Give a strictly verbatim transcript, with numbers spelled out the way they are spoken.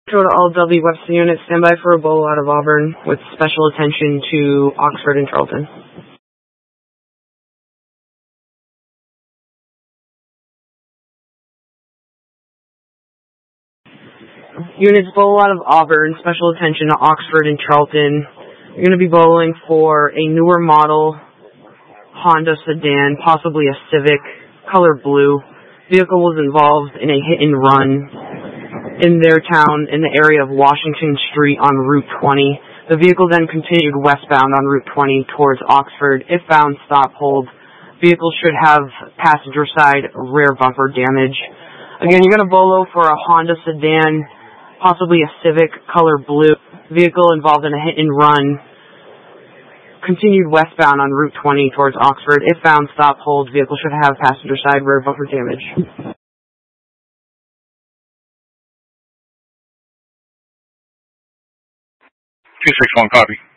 Go to all W Webster units, stand by for a bolo out of Auburn with special attention to Oxford and Charlton. Units bolo out of Auburn, special attention to Oxford and Charlton. You're going to be bowling for a newer model Honda sedan, possibly a Civic, color blue. Vehicle was involved in a hit and run in their town in the area of Washington Street on Route twenty. The vehicle then continued westbound on Route twenty towards Oxford. If found, stop, hold. Vehicle should have passenger side rear bumper damage. Again, you're going to bolo for a Honda sedan, possibly a Civic, color blue. Vehicle involved in a hit and run. Continued westbound on Route twenty towards Oxford. If found, stop, hold. Vehicle should have passenger side rear bumper damage. two six one, copy.